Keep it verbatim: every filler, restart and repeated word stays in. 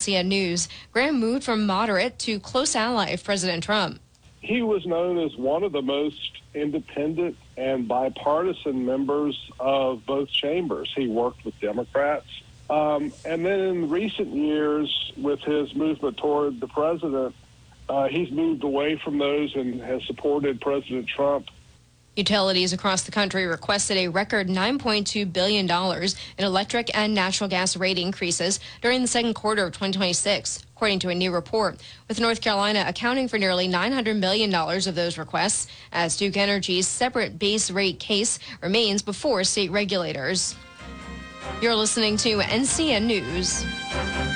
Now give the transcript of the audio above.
C N News. Graham moved from moderate to close ally of President Trump. He was known as one of the most independent and bipartisan members of both chambers. He worked with Democrats. Um, and then in recent years, with his movement toward the president, uh, he's moved away from those and has supported President Trump. Utilities across the country requested a record nine point two billion dollars in electric and natural gas rate increases during the second quarter of twenty twenty-six, according to a new report, with North Carolina accounting for nearly nine hundred million dollars of those requests, as Duke Energy's separate base rate case remains before state regulators. You're listening to N C N News.